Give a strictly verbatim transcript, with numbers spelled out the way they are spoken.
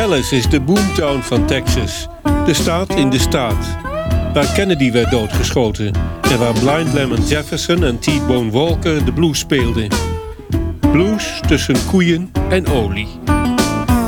Dallas is de boomtown van Texas. De staat in de staat. Waar Kennedy werd doodgeschoten. En waar Blind Lemon Jefferson en T-Bone Walker de blues speelden. Blues tussen koeien en olie.